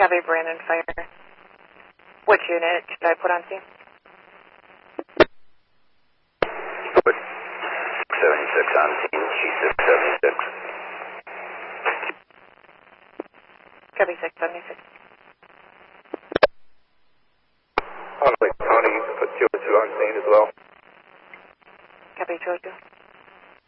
Copy, Brandon Fire. Which unit should I put on scene? Put 76 on scene, G676. Copy, 676. Honolulu County, put 202 on scene as well. Copy, 202.